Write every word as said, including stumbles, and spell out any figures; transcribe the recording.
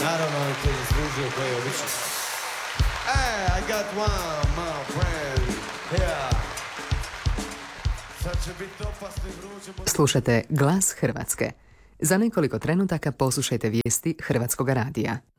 Naravno, on te zaslužio koji je obično. Hey, I got one, my friend, yeah. Sad će biti opasni vruće... Slušate Glas Hrvatske. Za nekoliko trenutaka poslušajte vijesti Hrvatskog radija.